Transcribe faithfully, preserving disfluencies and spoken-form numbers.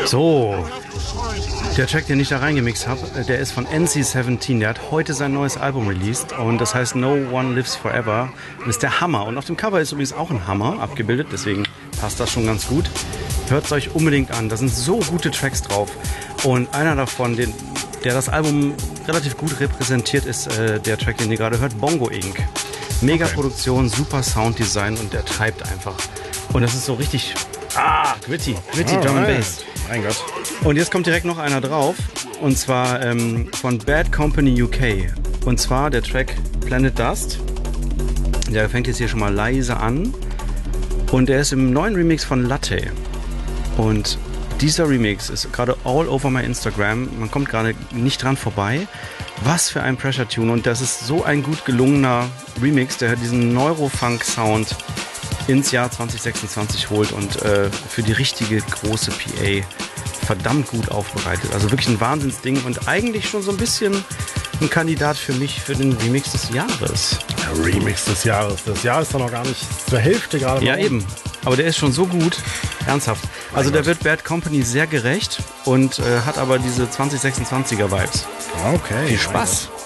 So, der Track, den ich da reingemixt habe, der ist von N C siebzehn. Der hat heute sein neues Album released und das heißt No One Lives Forever. Das ist der Hammer. Und auf dem Cover ist übrigens auch ein Hammer abgebildet, deswegen passt das schon ganz gut. Hört es euch unbedingt an. Da sind so gute Tracks drauf. Und einer davon, den, der das Album relativ gut repräsentiert, ist äh, der Track, den ihr gerade hört, Bongo Inc. Mega okay. Produktion, super Sounddesign und der treibt einfach. Und das ist so richtig, ah, gritty, gritty oh, Drum and Bass. Mein Gott. Und jetzt kommt direkt noch einer drauf. Und zwar ähm, von Bad Company U K. Und zwar der Track Planet Dust. Der fängt jetzt hier schon mal leise an. Und der ist im neuen Remix von Latte. Und dieser Remix ist gerade all over my Instagram. Man kommt gerade nicht dran vorbei. Was für ein Pressure-Tune. Und das ist so ein gut gelungener Remix, der diesen Neurofunk-Sound ins Jahr zwanzig sechsundzwanzig holt und äh, für die richtige große P A verdammt gut aufbereitet. Also wirklich ein Wahnsinnsding und eigentlich schon so ein bisschen ein Kandidat für mich für den Remix des Jahres. Der Remix des Jahres. Das Jahr ist doch noch gar nicht zur Hälfte gerade. Ja, eben. Aber der ist schon so gut. Ernsthaft. Also der wird Bad Company sehr gerecht und äh, hat aber diese zwanzig sechsundzwanziger Vibes. Okay. Viel Spaß.